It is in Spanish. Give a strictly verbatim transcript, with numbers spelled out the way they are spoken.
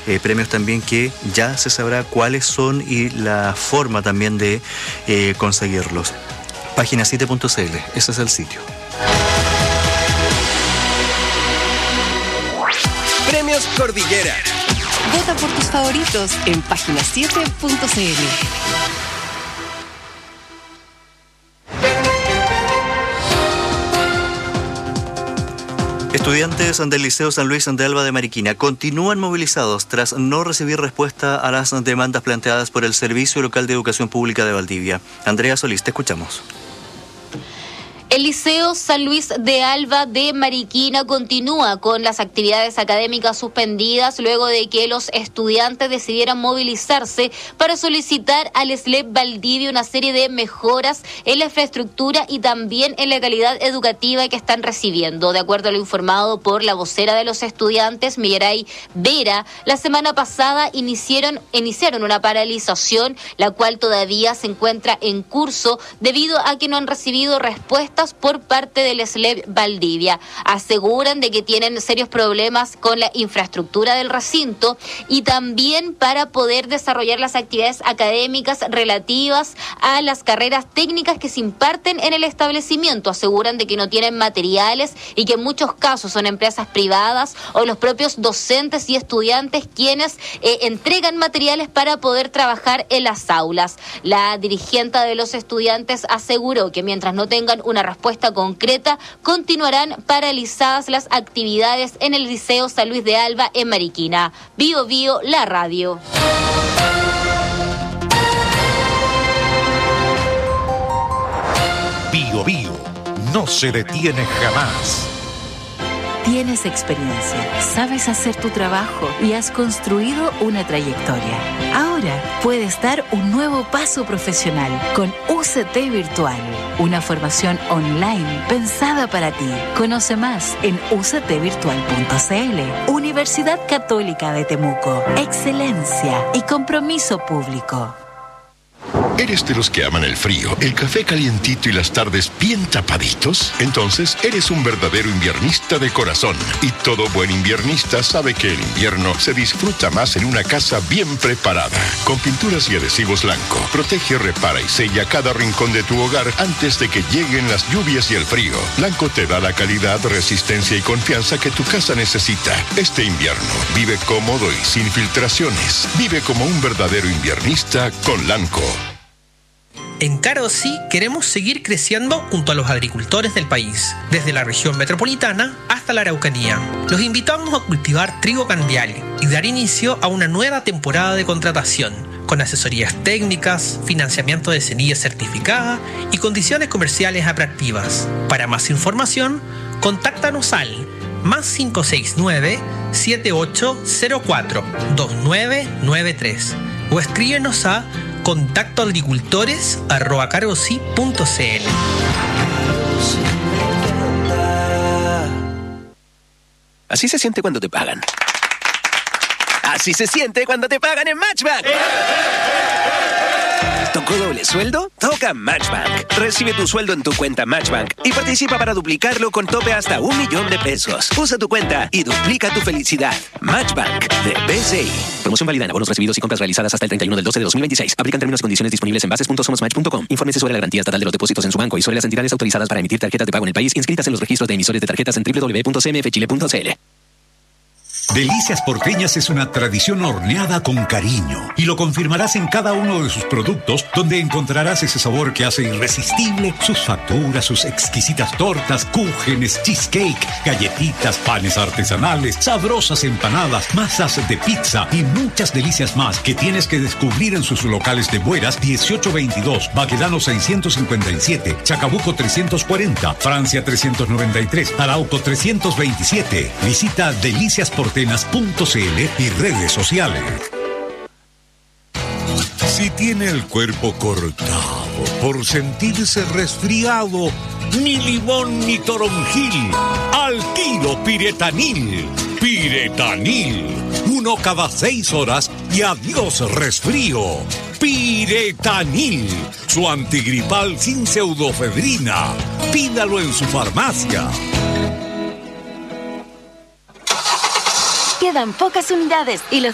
eh, premios también que ya se sabrá cuáles son y la forma también de eh, conseguirlos. Página siete punto c l, ese es el sitio. Premios Cordillera. Vota por tus favoritos en página siete punto c l. Estudiantes del Liceo San Luis de Alba de Mariquina continúan movilizados tras no recibir respuesta a las demandas planteadas por el Servicio Local de Educación Pública de Valdivia. Andrea Solís, te escuchamos. El Liceo San Luis de Alba de Mariquina continúa con las actividades académicas suspendidas luego de que los estudiantes decidieran movilizarse para solicitar al S L E P Valdivia una serie de mejoras en la infraestructura y también en la calidad educativa que están recibiendo. De acuerdo a lo informado por la vocera de los estudiantes, Millaray Vera, la semana pasada iniciaron, iniciaron una paralización, la cual todavía se encuentra en curso debido a que no han recibido respuestas por parte del S L E P Valdivia. Aseguran de que tienen serios problemas con la infraestructura del recinto y también para poder desarrollar las actividades académicas relativas a las carreras técnicas que se imparten en el establecimiento. Aseguran de que no tienen materiales y que en muchos casos son empresas privadas o los propios docentes y estudiantes quienes eh, entregan materiales para poder trabajar en las aulas. La dirigente de los estudiantes aseguró que mientras no tengan una respuesta concreta, continuarán paralizadas las actividades en el Liceo San Luis de Alba en Mariquina. Bio Bio, la radio. Bio Bio no se detiene jamás. Tienes experiencia, sabes hacer tu trabajo y has construido una trayectoria. Ahora puedes dar un nuevo paso profesional con U C T Virtual, una formación online pensada para ti. Conoce más en u c t virtual punto c l. Universidad Católica de Temuco. Excelencia y compromiso público. ¿Eres de los que aman el frío, el café calientito y las tardes bien tapaditos? Entonces, eres un verdadero inviernista de corazón. Y todo buen inviernista sabe que el invierno se disfruta más en una casa bien preparada. Con pinturas y adhesivos Lanco, protege, repara y sella cada rincón de tu hogar antes de que lleguen las lluvias y el frío. Lanco te da la calidad, resistencia y confianza que tu casa necesita. Este invierno, vive cómodo y sin filtraciones. Vive como un verdadero inviernista con Lanco. En Carosí queremos seguir creciendo junto a los agricultores del país, desde la región metropolitana hasta la Araucanía. Los invitamos a cultivar trigo cambial y dar inicio a una nueva temporada de contratación, con asesorías técnicas, financiamiento de semillas certificada y condiciones comerciales atractivas. Para más información, contáctanos al más cinco seis nueve, siete ocho cero cuatro, dos nueve nueve tres o escríbenos a contacto agricultores arroba carosí punto c l. Así se siente cuando te pagan. Así se siente cuando te pagan en Matchbank. ¿Tocó doble sueldo? Toca Matchbank. Recibe tu sueldo en tu cuenta Matchbank y participa para duplicarlo con tope hasta un millón de pesos. Usa tu cuenta y duplica tu felicidad. Matchbank de B C I. Promoción válida en abonos recibidos y compras realizadas hasta el treinta y uno del doce de dos mil veintiséis. Aplican términos y condiciones disponibles en bases punto somos match punto com. Infórmese sobre la garantía estatal de los depósitos en su banco y sobre las entidades autorizadas para emitir tarjetas de pago en el país inscritas en los registros de emisores de tarjetas en doble u doble u doble u punto c m f chile punto c l. Delicias Porteñas es una tradición horneada con cariño y lo confirmarás en cada uno de sus productos, donde encontrarás ese sabor que hace irresistible sus facturas, sus exquisitas tortas, cúgenes, cheesecake, galletitas, panes artesanales, sabrosas empanadas, masas de pizza y muchas delicias más que tienes que descubrir en sus locales de Bueras dieciocho veintidós, Baquedano seiscientos cincuenta y siete, Chacabuco trescientos cuarenta, Francia trescientos noventa y tres, Arauco trescientos veintisiete. Visita Delicias Porteñas punto c l y redes sociales. Si tiene el cuerpo cortado por sentirse resfriado, ni limón ni toronjil, al tiro Piretanil. Piretanil, uno cada seis horas y adiós resfrío. Piretanil, su antigripal sin pseudofedrina. Pídalo en su farmacia. Quedan pocas unidades y los